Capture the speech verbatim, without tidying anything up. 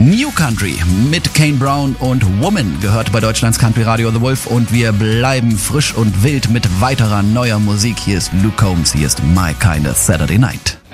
New Country mit Kane Brown und Woman gehört bei Deutschlands Country Radio The Wolf und wir bleiben frisch und wild mit weiterer neuer Musik. Hier ist Luke Combs, hier ist My Kind of Saturday Night.